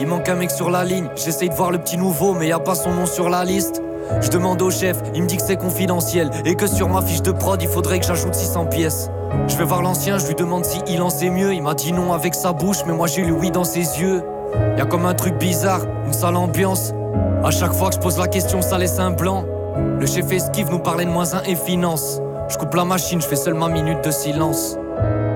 il manque un mec sur la ligne. J'essaye de voir le petit nouveau, mais y a pas son nom sur la liste. Je demande au chef, il me dit que c'est confidentiel et que sur ma fiche de prod, il faudrait que j'ajoute 600 pièces. Je vais voir l'ancien, je lui demande si il en sait mieux. Il m'a dit non avec sa bouche, mais moi j'ai lu oui dans ses yeux. Y'a comme un truc bizarre, une sale ambiance. À chaque fois que je pose la question, ça laisse un blanc. Le chef esquive, nous parlait de -1 et finance. Je coupe la machine, je fais seule ma minute de silence.